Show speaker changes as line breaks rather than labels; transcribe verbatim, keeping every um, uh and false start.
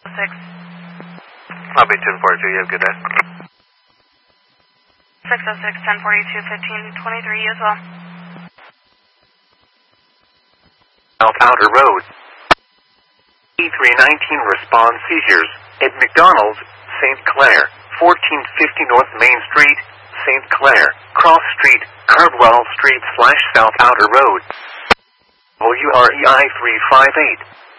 six.
I'll be ten forty-two. You have a good day.
six oh six, ten forty-two, fifteen twenty-three as well.
South Outer Road. E three nineteen responds seizures at McDonald's, Saint Clair, fourteen fifty North Main Street, Saint Clair, Cross Street, Cardwell Street slash South Outer Road. W R E I three five eight.